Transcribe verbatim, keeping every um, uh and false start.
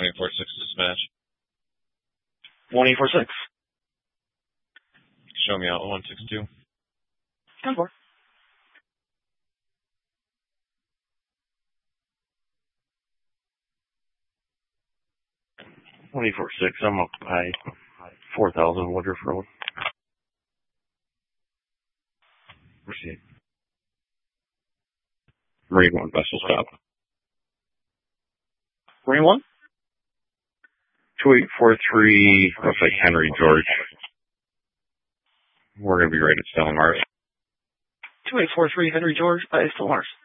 one eight four six to smash. one eight four six. Show me out one six two. ten four. one eight four six, I'm up by four thousand Woodruff Road. Proceed. Marine one, vessel stop. Marine one? two eight four three, looks like Henry George. We're going to be right at Stella Mars. two eight four three Henry George, uh, Stella Mars.